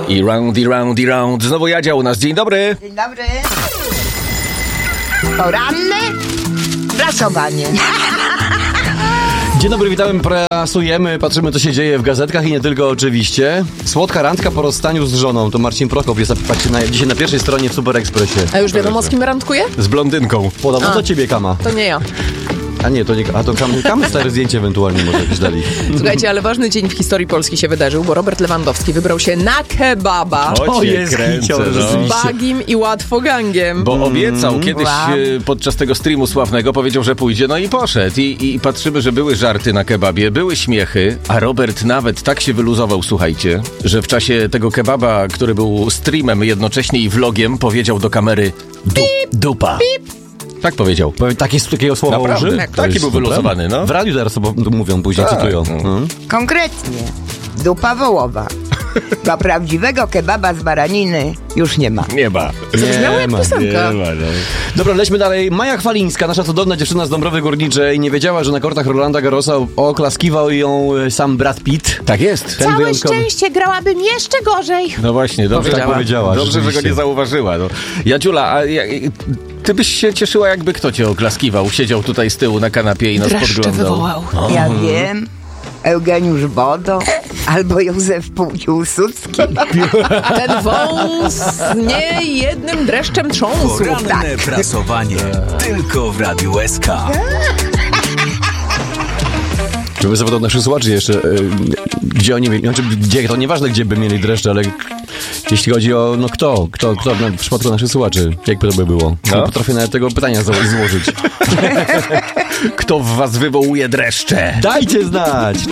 I round. Znowu Jadzia u nas. Dzień dobry. Dzień dobry. Poranne prasowanie. Dzień dobry, witamy, prasujemy, patrzymy co się dzieje w gazetkach i nie tylko oczywiście. Słodka randka po rozstaniu z żoną, to Marcin Prokop jest dzisiaj na pierwszej stronie w Super Expressie. A już wiadomo, z kim randkuje? Z blondynką. Podobno do ciebie, Kama. To nie ja. A nie, to nie, a to Kamy stare zdjęcie ewentualnie może jakieś dali. Słuchajcie, ale ważny dzień w historii Polski się wydarzył, bo Robert Lewandowski wybrał się na kebaba. O, jest kręcę, Z Bagim i Łatwogangiem. Bo obiecał kiedyś podczas tego streamu sławnego, powiedział, że pójdzie, no i poszedł. I patrzymy, że były żarty na kebabie, były śmiechy, a Robert nawet tak się wyluzował, słuchajcie, że w czasie tego kebaba, który był streamem jednocześnie i vlogiem, powiedział do kamery dupa. Pip. Tak powiedział. Takiego słowa Naprawdę, użył? taki był wyluzowany, no. W radiu teraz mówią, później cytują. Konkretnie, dupa wołowa. Dla prawdziwego kebaba z baraniny już nie ma. Nie ma. Zabrzmiało jak piosenka. Dobra, lećmy dalej. Maja Chwalińska, nasza cudowna dziewczyna z Dąbrowy Górniczej, nie wiedziała, że na kortach Rolanda Garrosa oklaskiwał ją sam Brad Pitt. Tak jest. Ten Całe wyjątkowy... szczęście, grałabym jeszcze gorzej. No właśnie, dobrze Tak powiedziała. Dobrze, że go nie zauważyła. No. Jadziula, ty byś się cieszyła, jakby kto cię oklaskiwał? Siedział tutaj z tyłu na kanapie i nas Dreszcze podglądał. wywołał. Ja wiem. Eugeniusz Bodo albo Józef Piłsudski. Ten wąs nie jednym dreszczem trząsł. Poranne prasowanie tylko w Radiu SK. Żeby zapytał naszych słuchaczy jeszcze, gdzie oni mieli, znaczy gdzie, to nieważne gdzie by mieli dreszcze, ale jeśli chodzi o, no kto w przypadku naszych słuchaczy, jakby to by było. No. Nie potrafię nawet tego pytania złożyć. Kto w was wywołuje dreszcze? Dajcie znać!